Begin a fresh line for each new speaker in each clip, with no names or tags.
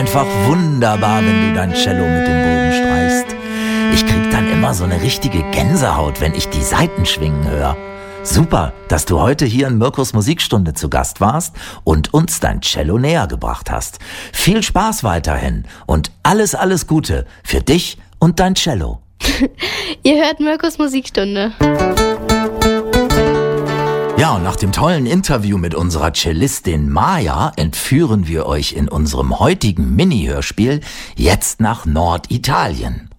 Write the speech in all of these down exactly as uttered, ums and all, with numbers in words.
einfach wunderbar, wenn du dein Cello mit dem Bogen streichst. Ich krieg dann immer so eine richtige Gänsehaut, wenn ich die Saiten schwingen höre. Super, dass du heute hier in Mirkos Musikstunde zu Gast warst und uns dein Cello näher gebracht hast. Viel Spaß weiterhin und alles, alles Gute für dich und dein Cello.
Ihr hört Mirkos Musikstunde.
Ja, und nach dem tollen Interview mit unserer Cellistin Maja entführen wir euch in unserem heutigen Mini-Hörspiel jetzt nach Norditalien.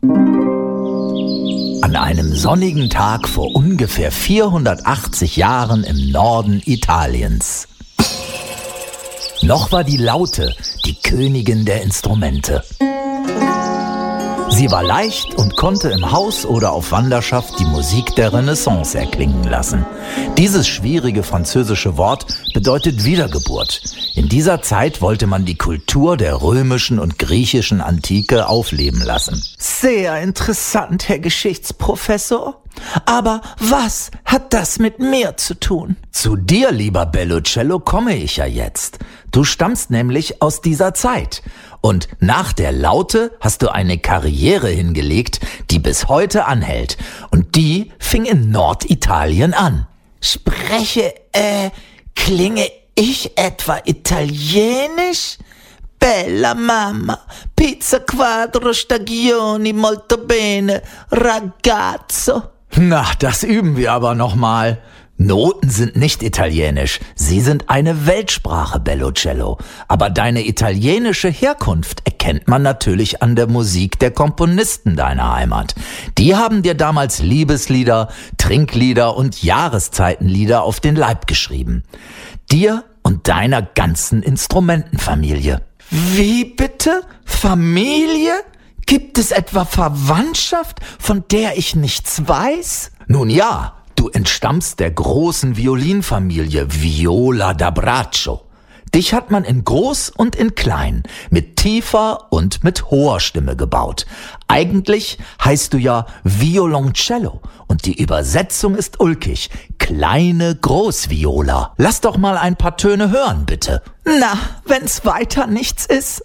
An einem sonnigen Tag vor ungefähr vierhundertachtzig Jahren im Norden Italiens. Noch war die Laute die Königin der Instrumente. Sie war leicht und konnte im Haus oder auf Wanderschaft die Musik der Renaissance erklingen lassen. Dieses schwierige französische Wort bedeutet Wiedergeburt. In dieser Zeit wollte man die Kultur der römischen und griechischen Antike aufleben lassen. Sehr interessant, Herr Geschichtsprofessor. Aber was hat das mit mir zu tun? Zu dir, lieber Bellocello, komme ich ja jetzt. Du stammst nämlich aus dieser Zeit. Und nach der Laute hast du eine Karriere hingelegt, die bis heute anhält. Und die fing in Norditalien an. Spreche, äh, klinge ich etwa italienisch? Bella mamma, pizza quattro stagioni, molto bene, ragazzo. Na, das üben wir aber nochmal. Noten sind nicht italienisch, sie sind eine Weltsprache, Bellocello. Aber deine italienische Herkunft erkennt man natürlich an der Musik der Komponisten deiner Heimat. Die haben dir damals Liebeslieder, Trinklieder und Jahreszeitenlieder auf den Leib geschrieben. Dir und deiner ganzen Instrumentenfamilie. Wie bitte? Familie? Gibt es etwa Verwandtschaft, von der ich nichts weiß? Nun ja. Du entstammst der großen Violinfamilie Viola da Braccio. Dich hat man in groß und in klein, mit tiefer und mit hoher Stimme gebaut. Eigentlich heißt du ja Violoncello und die Übersetzung ist ulkig. Kleine Großviola. Lass doch mal ein paar Töne hören, bitte. Na, wenn's weiter nichts ist.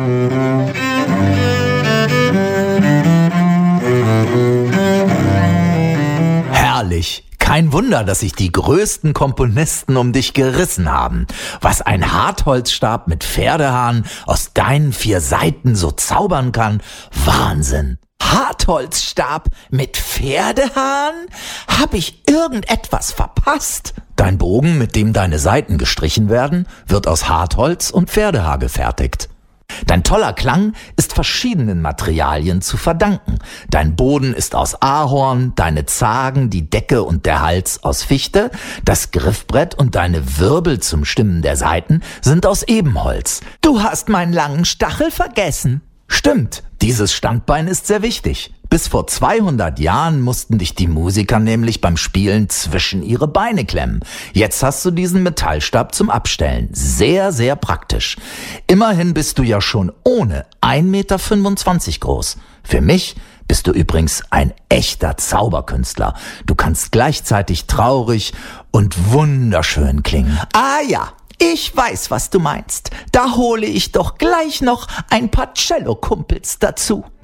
Herrlich. Kein Wunder, dass sich die größten Komponisten um dich gerissen haben. Was ein Hartholzstab mit Pferdehahn aus deinen vier Saiten so zaubern kann, Wahnsinn. Hartholzstab mit Pferdehahn? Hab ich irgendetwas verpasst? Dein Bogen, mit dem deine Saiten gestrichen werden, wird aus Hartholz und Pferdehaar gefertigt. Dein toller Klang ist verschiedenen Materialien zu verdanken. Dein Boden ist aus Ahorn, deine Zagen, die Decke und der Hals aus Fichte, das Griffbrett und deine Wirbel zum Stimmen der Saiten sind aus Ebenholz. Du hast meinen langen Stachel vergessen. Stimmt, dieses Standbein ist sehr wichtig. Bis vor zweihundert Jahren mussten dich die Musiker nämlich beim Spielen zwischen ihre Beine klemmen. Jetzt hast du diesen Metallstab zum Abstellen. Sehr, sehr praktisch. Immerhin bist du ja schon ohne ein Meter fünfundzwanzig groß. Für mich bist du übrigens ein echter Zauberkünstler. Du kannst gleichzeitig traurig und wunderschön klingen. Ah ja. Ich weiß, was du meinst. Da hole ich doch gleich noch ein paar Cello-Kumpels dazu.